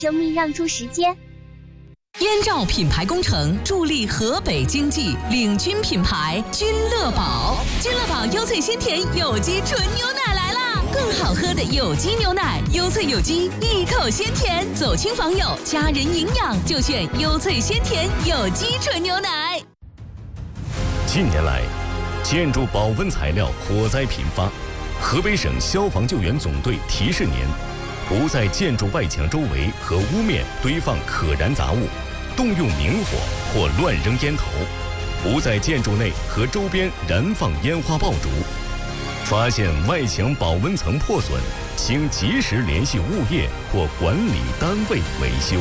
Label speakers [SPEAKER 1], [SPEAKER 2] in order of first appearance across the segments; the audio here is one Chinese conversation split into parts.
[SPEAKER 1] 周密让出时间。
[SPEAKER 2] 燕赵品牌工程助力河北经济，领军品牌君乐宝。君乐宝优萃鲜甜有机纯牛奶来啦！更好喝的有机牛奶，优萃有机，一口鲜甜，走亲访友，家人营养就选优萃鲜甜有机纯牛奶。
[SPEAKER 3] 近年来，建筑保温材料火灾频发，河北省消防救援总队提示您：不在建筑外墙周围和屋面堆放可燃杂物，动用明火或乱扔烟头，不在建筑内和周边燃放烟花爆竹。发现外墙保温层破损，请及时联系物业或管理单位维修。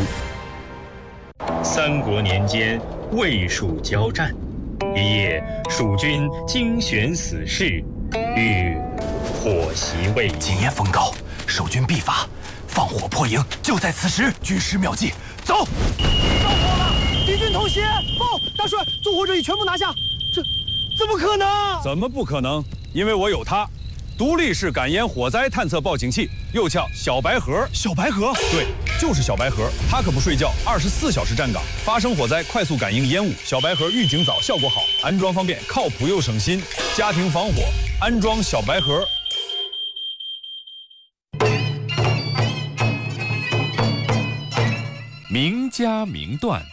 [SPEAKER 4] 三国年间，魏蜀交战，一夜，蜀军精选死士，欲火袭魏营。
[SPEAKER 5] 今夜风高，守军必发，放火破营就在此时。军师妙计，走！
[SPEAKER 6] 着火了！敌军偷袭！报，大帅，纵火者已全部拿下。这怎么可能？
[SPEAKER 7] 怎么不可能？因为我有它，独立式感烟火灾探测报警器，又叫小白盒。
[SPEAKER 5] 小白盒？
[SPEAKER 7] 对，就是小白盒。它可不睡觉，24小时站岗，发生火灾快速感应烟雾。小白盒预警早，效果好，安装方便，靠谱又省心。家庭防火，安装小白盒。
[SPEAKER 8] 名家名段。